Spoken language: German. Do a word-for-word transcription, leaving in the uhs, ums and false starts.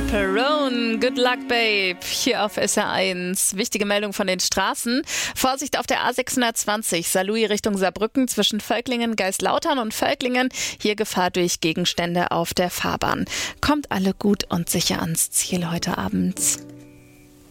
Chaperone, Good Luck Babe, hier auf S R eins. Wichtige Meldung von den Straßen. Vorsicht auf der A sechshundertzwanzig, Saarlouis Richtung Saarbrücken zwischen Völklingen, Geistlautern und Völklingen. Hier Gefahr durch Gegenstände auf der Fahrbahn. Kommt alle gut und sicher ans Ziel heute Abend.